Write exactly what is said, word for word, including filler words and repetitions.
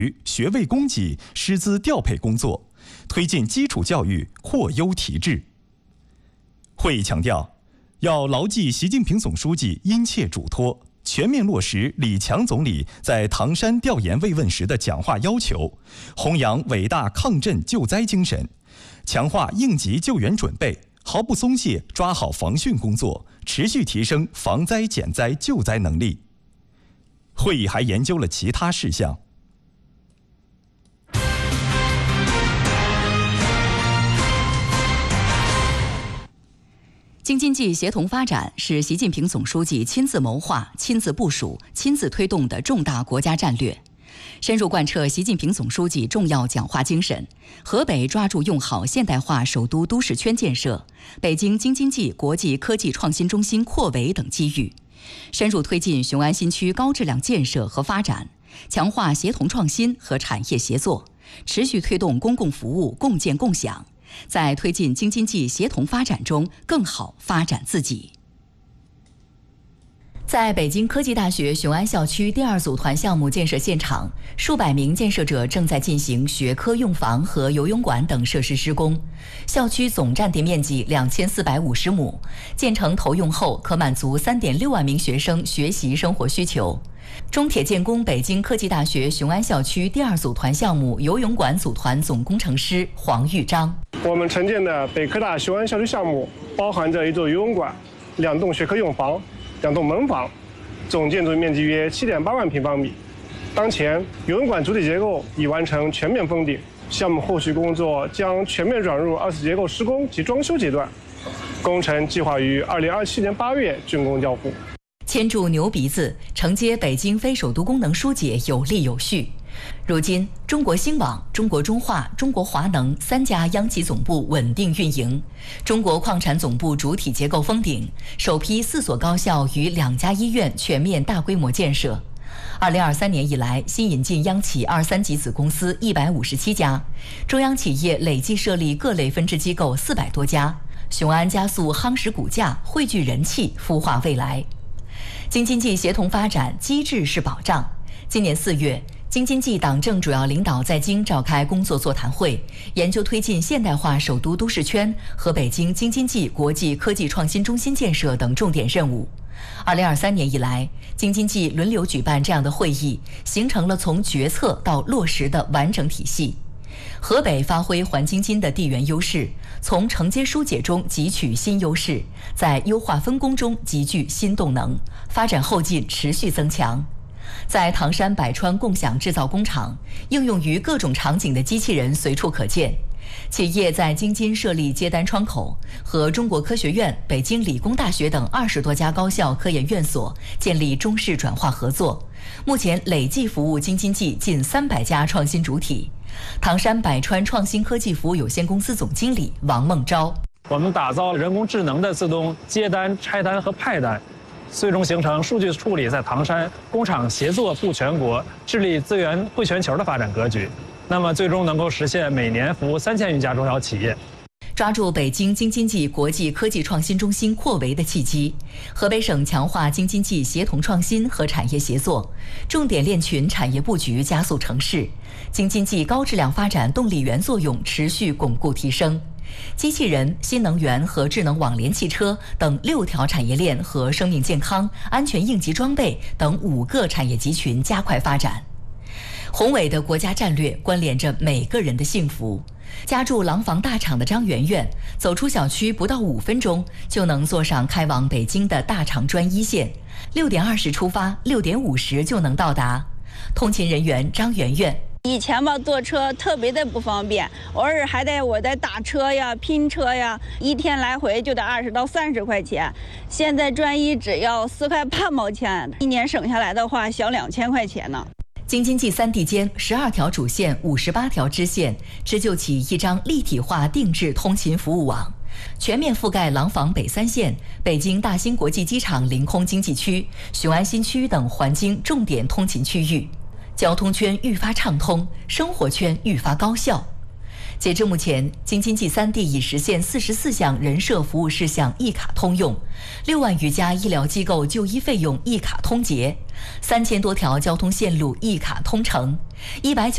学位供给、师资调配工作，推进基础教育扩优提质。会议强调，要牢记习近平总书记殷切嘱托，全面落实李强总理在唐山调研慰问时的讲话要求，弘扬伟大抗震救灾精神，强化应急救援准备，毫不松懈抓好防汛工作，持续提升防灾减灾救灾能力。会议还研究了其他事项。 京津冀协同发展是习近平总书记亲自谋划、亲自部署、亲自推动的重大国家战略，深入贯彻习近平总书记重要讲话精神。河北抓住用好现代化首都都市圈建设、北京京津冀国际科技创新中心扩围等机遇，深入推进雄安新区高质量建设和发展，强化协同创新和产业协作，持续推动公共服务共建共享，在推进京津冀协同发展中更好发展自己。在北京科技大学雄安校区第二组团项目建设现场，数百名建设者正在进行学科用房和游泳馆等设施施工。校区总占地面积两千四百五十亩，建成投用后可满足三点六万名学生学习生活需求。中铁建工北京科技大学雄安校区第二组团项目游泳馆组团总工程师黄玉章： 我们承建的北科大雄安校区项目包含着一座游泳馆、两栋学科用房、两栋门房，总建筑面积约七点八万平方米。当前，游泳馆主体结构已完成全面封顶，项目后续工作将全面转入二次结构施工及装修阶段，工程计划于二零二七年八月竣工交付。 牵住牛鼻子，承接北京非首都功能疏解有力有序。如今，中国兴网、中国中化、中国华能三家央企总部稳定运营，中国矿产总部主体结构封顶，首批四所高校与两家医院全面大规模建设。二零二三年以来，新引进央企二三级子公司一百五十七家，中央企业累计设立各类分支机构四百多家。雄安加速夯实股价，汇聚人气，孵化未来。京津冀协同发展机制是保障。今年四月，京津冀党政主要领导在京召开工作座谈会，研究推进现代化首都都市圈和北京京津冀国际科技创新中心建设等重点任务。二零二三年以来，京津冀轮流举办这样的会议，形成了从决策到落实的完整体系。河北发挥环京津的地缘优势，从承接疏解中汲取新优势，在优化分工中集聚新动能，发展后劲持续增强。在唐山百川共享制造工厂，应用于各种场景的机器人随处可见。企业在京津设立接单窗口，和中国科学院、北京理工大学等二十多家高校科研院所建立中式转化合作，目前累计服务京津冀近三百家创新主体。唐山百川创新科技服务有限公司总经理王梦昭： 我们打造人工智能的自动接单、拆单和派单，最终形成数据处理在唐山工厂协作布全国、治理资源汇全球的发展格局。那么最终能够实现每年服务三千余家中小企业。 抓住北京京津冀国际科技创新中心扩围的契机，河北省强化京津冀协同创新和产业协作，重点链群产业布局加速成势，京津冀高质量发展动力源作用持续巩固提升。机器人、新能源和智能网联汽车等六条产业链和生命健康、安全应急装备等五个产业集群加快发展。宏伟的国家战略关联着每个人的幸福。家住廊坊大厂的张媛媛，走出小区不到五分钟就能坐上开往北京的大厂专一线，六点二十出发，六点五十就能到达。通勤人员张媛媛： 以前吧，坐车特别的不方便，偶尔还得我得打车呀、拼车呀，一天来回就得二十到三十块钱。现在专一只要四块半毛钱，一年省下来的话，小两千块钱呢。 京津冀三地间十二条主线、五十八条支线，织就起一张立体化定制通勤服务网，全面覆盖廊坊北三县、北京大兴国际机场临空经济区、雄安新区等环京重点通勤区域，交通圈愈发畅通，生活圈愈发高效。截至目前，京津冀三地已实现四十四项人社服务事项一卡通用，六万余家医疗机构就医费用一卡通结，三千多条交通线路一卡通乘，一百九。